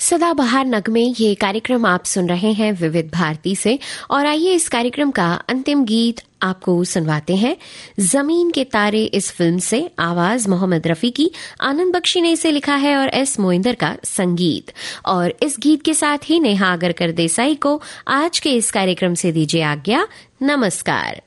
सदाबहार नगमे ये कार्यक्रम आप सुन रहे हैं विविध भारती से। और आइए इस कार्यक्रम का अंतिम गीत आपको सुनवाते हैं। जमीन के तारे इस फिल्म से आवाज मोहम्मद रफी की, आनंद बख्शी ने इसे लिखा है और एस मोइंदर का संगीत। और इस गीत के साथ ही नेहा आगरकर देसाई को आज के इस कार्यक्रम से दीजिए आज्ञा। नमस्कार।